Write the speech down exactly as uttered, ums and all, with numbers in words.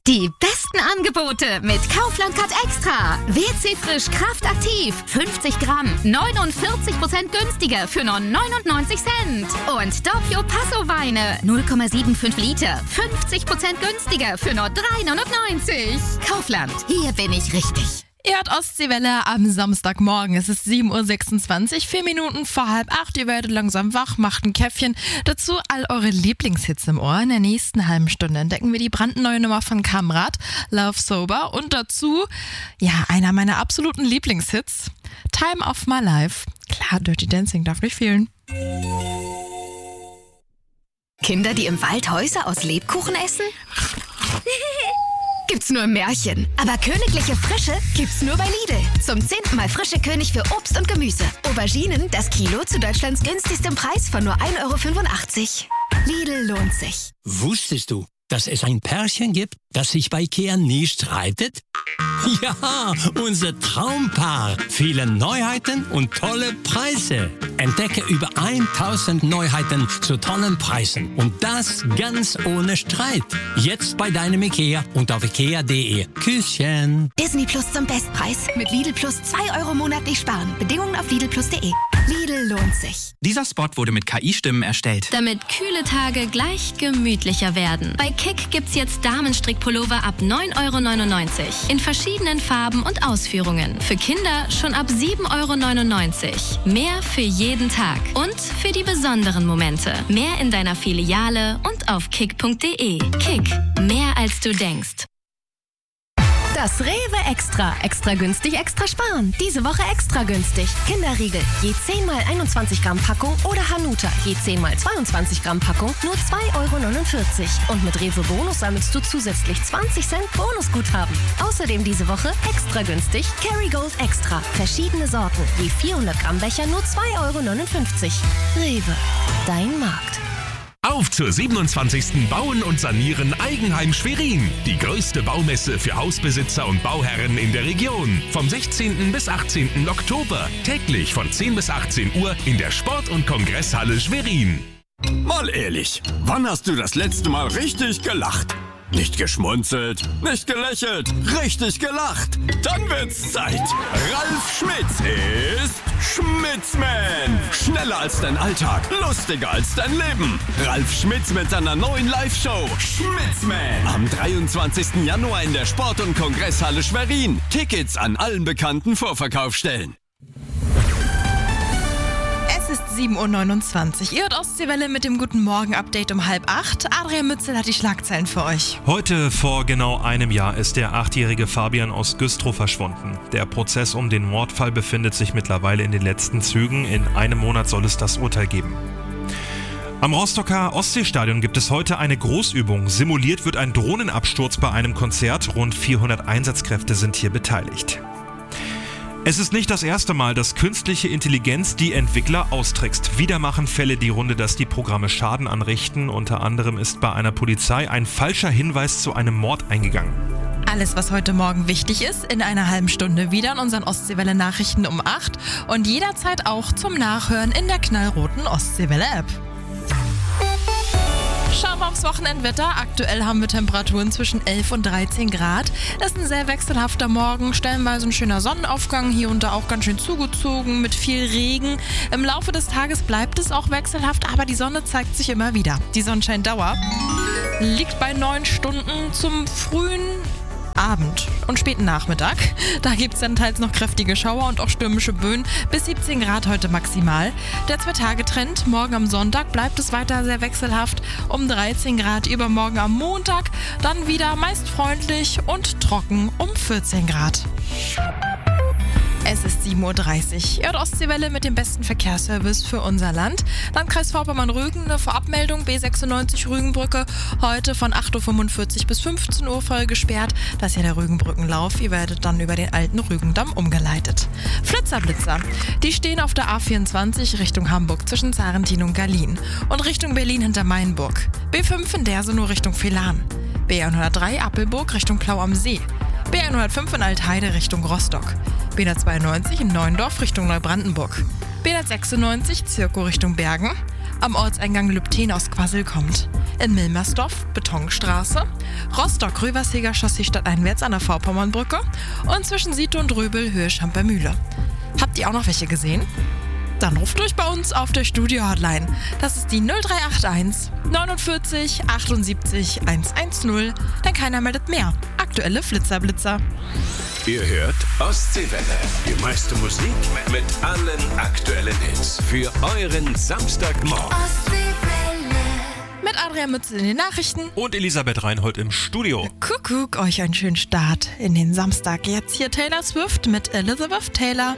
Die besten Angebote mit Kaufland Card Extra. W C Frisch Kraft Aktiv. fünfzig Gramm. neunundvierzig Prozent günstiger für nur neunundneunzig Cent. Und Doppio Passo Weine. null Komma fünfundsiebzig Liter. fünfzig Prozent günstiger für nur drei neunundneunzig. Kaufland. Hier bin ich richtig. Ihr hört Ostseewelle am Samstagmorgen. Es ist sieben Uhr sechsundzwanzig, vier Minuten vor halb acht. Ihr werdet langsam wach, macht ein Käffchen. Dazu all eure Lieblingshits im Ohr. In der nächsten halben Stunde entdecken wir die brandneue Nummer von Kamrat, Love Sober. Und dazu, ja, einer meiner absoluten Lieblingshits, Time of My Life. Klar, Dirty Dancing darf nicht fehlen. Kinder, die im Wald Häuser aus Lebkuchen essen? Gibt's nur im Märchen. Aber königliche Frische gibt's nur bei Lidl. Zum zehnten Mal frische König für Obst und Gemüse. Auberginen, das Kilo zu Deutschlands günstigstem Preis von nur ein Euro fünfundachtzig. Lidl lohnt sich. Wusstest du, dass es ein Pärchen gibt, das sich bei Ikea nie streitet? Ja, unser Traumpaar. Viele Neuheiten und tolle Preise. Entdecke über tausend Neuheiten zu tollen Preisen. Und das ganz ohne Streit. Jetzt bei deinem Ikea und auf ikea punkt de. Küsschen. Disney Plus zum Bestpreis. Mit Lidl Plus zwei Euro monatlich sparen. Bedingungen auf lidl plus punkt de. Lidl lohnt sich. Dieser Spot wurde mit K I-Stimmen erstellt. Damit kühle Tage gleich gemütlicher werden. Bei Kick gibt's jetzt Damenstrickpullover ab neun Euro neunundneunzig. In verschiedenen Farben und Ausführungen. Für Kinder schon ab sieben Euro neunundneunzig. Mehr für jeden Tag. Und für die besonderen Momente. Mehr in deiner Filiale und auf kick punkt de. Kick. Mehr als du denkst. Das Rewe Extra. Extra günstig, extra sparen. Diese Woche extra günstig. Kinderriegel. Je zehn mal einundzwanzig Gramm Packung oder Hanuta. Je zehn mal zweiundzwanzig Gramm Packung. Nur zwei Euro neunundvierzig. Und mit Rewe Bonus sammelst du zusätzlich zwanzig Cent Bonusguthaben. Außerdem diese Woche extra günstig. Kerrygold Extra. Verschiedene Sorten. Je vierhundert Gramm Becher nur zwei Euro neunundfünfzig. Rewe. Dein Markt. Auf zur siebenundzwanzigsten Bauen und Sanieren Eigenheim Schwerin. Die größte Baumesse für Hausbesitzer und Bauherren in der Region. Vom sechzehnten bis achtzehnten Oktober. Täglich von zehn bis achtzehn Uhr in der Sport- und Kongresshalle Schwerin. Mal ehrlich, wann hast du das letzte Mal richtig gelacht? Nicht geschmunzelt, nicht gelächelt, richtig gelacht. Dann wird's Zeit. Ralf Schmitz ist Schmitzman. Schneller als dein Alltag, lustiger als dein Leben. Ralf Schmitz mit seiner neuen Live-Show Schmitzman. Am dreiundzwanzigsten Januar in der Sport- und Kongresshalle Schwerin. Tickets an allen bekannten Vorverkaufsstellen. Es ist sieben Uhr neunundzwanzig. Ihr hört Ostseewelle mit dem Guten Morgen-Update um halb acht. Adrian Mützel hat die Schlagzeilen für euch. Heute vor genau einem Jahr ist der achtjährige Fabian aus Güstrow verschwunden. Der Prozess um den Mordfall befindet sich mittlerweile in den letzten Zügen. In einem Monat soll es das Urteil geben. Am Rostocker Ostseestadion gibt es heute eine Großübung. Simuliert wird ein Drohnenabsturz bei einem Konzert. Rund vierhundert Einsatzkräfte sind hier beteiligt. Es ist nicht das erste Mal, dass künstliche Intelligenz die Entwickler austrickst. Wieder machen Fälle die Runde, dass die Programme Schaden anrichten. Unter anderem ist bei einer Polizei ein falscher Hinweis zu einem Mord eingegangen. Alles, was heute Morgen wichtig ist, in einer halben Stunde wieder in unseren Ostseewelle-Nachrichten um acht und jederzeit auch zum Nachhören in der knallroten Ostseewelle-App. Schauen wir aufs Wochenendwetter. Aktuell haben wir Temperaturen zwischen elf und dreizehn Grad. Das ist ein sehr wechselhafter Morgen. Stellenweise ein schöner Sonnenaufgang, hier und da auch ganz schön zugezogen mit viel Regen. Im Laufe des Tages bleibt es auch wechselhaft, aber die Sonne zeigt sich immer wieder. Die Sonnenscheindauer liegt bei neun Stunden zum frühen Abend und späten Nachmittag. Da gibt es dann teils noch kräftige Schauer und auch stürmische Böen. Bis siebzehn Grad heute maximal. Der Zwei-Tage-Trend. Morgen am Sonntag bleibt es weiter sehr wechselhaft. Um dreizehn Grad übermorgen am Montag. Dann wieder meist freundlich und trocken um vierzehn Grad. Es ist sieben Uhr dreißig. Ihr hört Ostseewelle mit dem besten Verkehrsservice für unser Land. Landkreis Vorpommern-Rügen, eine Vorabmeldung, B sechsundneunzig Rügenbrücke. Heute von acht Uhr fünfundvierzig bis fünfzehn Uhr voll gesperrt. Das ist ja der Rügenbrückenlauf. Ihr werdet dann über den alten Rügendamm umgeleitet. Flitzerblitzer. Die stehen auf der A vierundzwanzig Richtung Hamburg zwischen Sarentin und Berlin. Und Richtung Berlin hinter Mainburg. B fünf in Dersenow Richtung Villahn. B hundertdrei Appelburg Richtung Plau am See. B hundertfünf in Altheide Richtung Rostock. B hundertzweiundneunzig in Neuendorf Richtung Neubrandenburg. B hundertsechsundneunzig Zirkow Richtung Bergen. am Ortseingang Lübten aus Quassel kommt. In Milmersdorf Betonstraße, Rostock-Röverseger Chaussee stadteinwärts an der Vorpommernbrücke und zwischen Siete und Röbel Höhe Schampermühle. Habt ihr auch noch welche gesehen? Dann ruft durch bei uns auf der Studio-Hotline. Das ist die null drei acht eins neunundvierzig achtundsiebzig hundertzehn. Denn keiner meldet mehr. Aktuelle Flitzerblitzer. Ihr hört Ostseewelle. Die meiste Musik mit allen aktuellen Hits. Für euren Samstagmorgen. Mit Adrian Mützel in den Nachrichten. Und Elisabeth Reinhold im Studio. Kuckuck, euch einen schönen Start in den Samstag. Jetzt hier Taylor Swift mit Elizabeth Taylor.